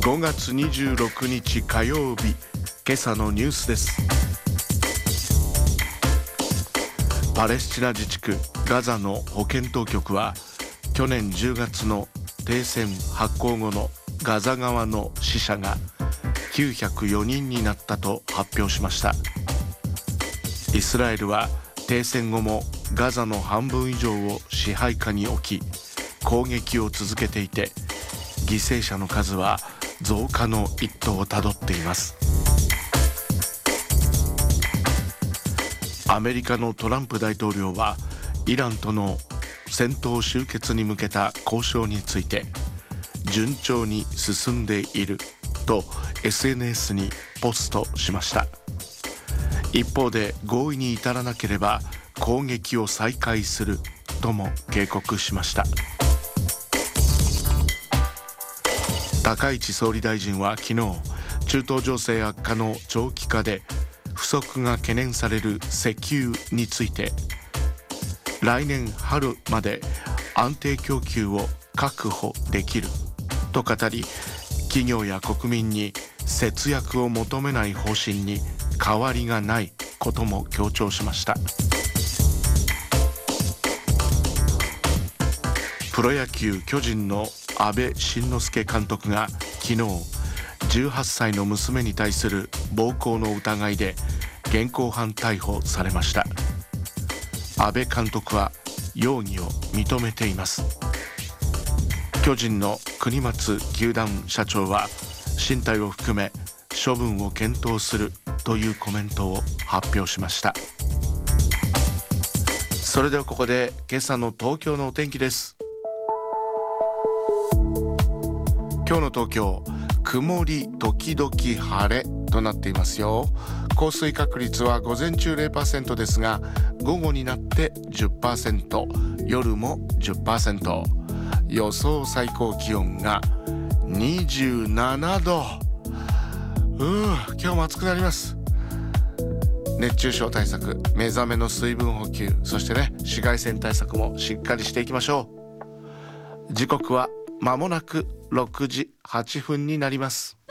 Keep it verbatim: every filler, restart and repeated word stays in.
ごがつにじゅうろくにち火曜日、今朝のニュースです。パレスチナ自治区ガザの保健当局は去年じゅうがつの停戦発効後のガザ側の死者がきゅうひゃくよにんになったと発表しました。イスラエルは停戦後もガザの半分以上を支配下に置き攻撃を続けていて、犠牲者の数は増加の一途をたどっています。アメリカのトランプ大統領はイランとの戦闘終結に向けた交渉について順調に進んでいると エスエヌエス にポストしました。一方で合意に至らなければ攻撃を再開するとも警告しました。高市総理大臣は昨日、中東情勢悪化の長期化で不足が懸念される石油について来年春まで安定供給を確保できると語り、企業や国民に節約を求めない方針に変わりがないことも強調しました。プロ野球巨人の阿部慎之助監督が昨日じゅうはっさいの娘に対する暴行の疑いで現行犯逮捕されました。阿部監督は容疑を認めています。巨人の國松球団社長は進退を含め処分を検討するというコメントを発表しました。それではここで今朝の東京のお天気です。今日の東京、曇り時々晴れとなっていますよ。降水確率は午前中 ゼロパーセント ですが、午後になって じゅっパーセント、夜も じゅっパーセント、予想最高気温がにじゅうななど。うー、今日も暑くなります。熱中症対策、目覚めの水分補給、そしてね、紫外線対策もしっかりしていきましょう。時刻は間もなくろくじはっぷんになります。